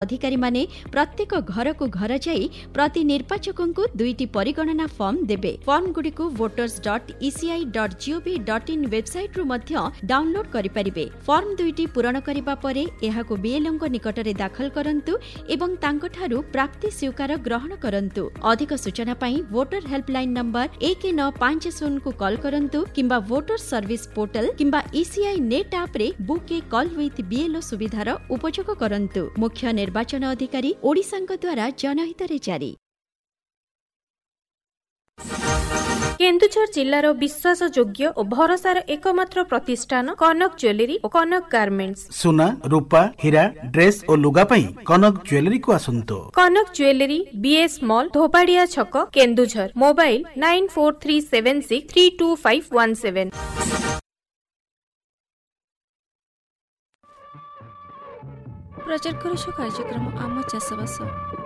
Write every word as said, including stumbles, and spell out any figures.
अधिकारी माने प्रत्येक घर को घर जाई प्रति निर्वाचकों को दुईटी परिगणना फॉर्म देबे। फॉर्म गुडी को voters dot E C I dot G O V dot in website रु मध्य डाउनलोड करि परिबे। फॉर्म दुईटी पूरण करिबा परे एहाको बीएलओ निकट में दाखल करंतु एवं तांको ठारू प्राप्ति स्वीकार ग्रहण करंतु। अधिक सूचना पाई वोटर हेल्पलाइन नंबर एक नौ पांच शून्य को कॉल करंतु किंबा वोटर सर्विस पोर्टल किंबा ईसीआई नेट ऐप रे book A call with BLO सुविधार उपयोग करंतु। मुख्य निर्वाचन अधिकारी ओडिशांक द्वारा जनहित रे जारी। केन्दुझर जिल्लार विश्वासयोग्य और भरोसार एकमात्र प्रतिष्ठान कनक ज्वेलरी और कनक गार्मेंट्स। सुना रूपा हीरा ड्रेस और लुगा पई कनक ज्वेलरी को आसंतो। कनक ज्वेलरी बीएस मॉल धोपाड़िया छक Keonjhar. Mobile nine four three seven six three to five one seven. प्रचार करुछ कार्यक्रम आम चाषबास।